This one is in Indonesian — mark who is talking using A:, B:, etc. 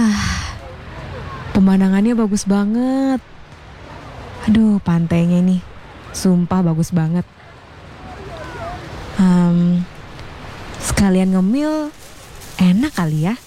A: Pemandangannya bagus banget. Aduh, pantainya nih, sumpah bagus banget. Sekalian ngemil, enak kali ya.